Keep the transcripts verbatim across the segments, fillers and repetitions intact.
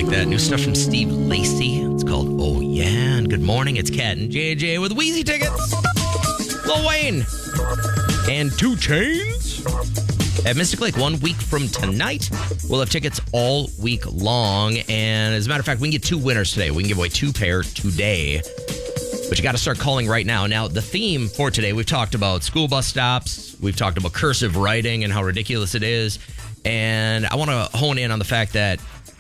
like that. New stuff from Steve Lacy. It's called Oh Yeah. And good morning. It's Kat and J J with Wheezy tickets. Lil Wayne and two Chainz at Mystic Lake. One week from tonight, we'll have tickets all week long. And as a matter of fact, we can get two winners today. We can give away two pair today. But you got to start calling right now. Now, the theme for today, we've talked about school bus stops. We've talked about cursive writing and how ridiculous it is. And I want to hone in on the fact that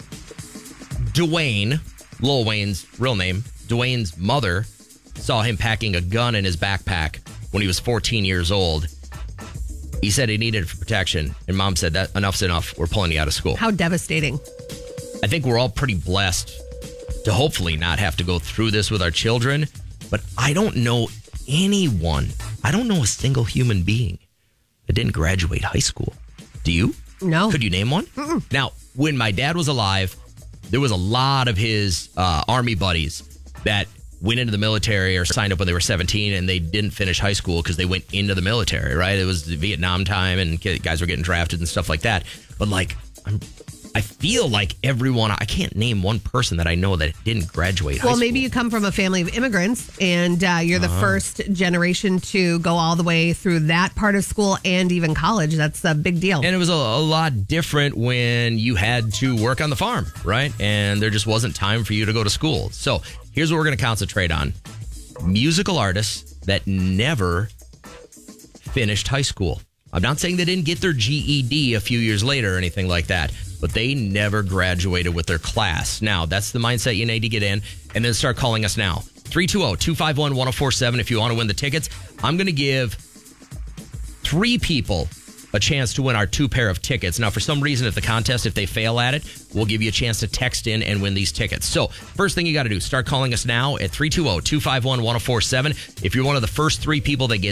Dwayne, Lil Wayne's real name, Dwayne's mother saw him packing a gun in his backpack when he was fourteen years old. He said he needed it for protection. And mom said, that enough's enough. We're pulling you out of school. How devastating. I think we're all pretty blessed to hopefully not have to go through this with our children. But I don't know anyone. I don't know a single human being that didn't graduate high school. Do you? No. Could you name one? Mm-mm. Now, when my dad was alive, there was a lot of his uh, Army buddies that went into the military or signed up when they were seventeen and they didn't finish high school because they went into the military, right? It was the Vietnam time and guys were getting drafted and stuff like that. But like, I'm, I feel like everyone, I can't name one person that I know that didn't graduate high well, school. Well, maybe you come from a family of immigrants and uh, you're the uh-huh. first generation to go all the way through that part of school and even college. That's a big deal. And it was a, a lot different when you had to work on the farm, right? And there just wasn't time for you to go to school. So here's what we're going to concentrate on. Musical artists that never finished high school. I'm not saying they didn't get their G E D a few years later or anything like that, but they never graduated with their class. Now, that's the mindset you need to get in, and then start calling us now. three two zero, two five one, one zero four seven if you want to win the tickets. I'm going to give three people a chance to win our two pair of tickets. Now, for some reason, at the contest, if they fail at it, we'll give you a chance to text in and win these tickets. So, first thing you got to do, start calling us now at three two zero, two five one, one zero four seven. If you're one of the first three people that get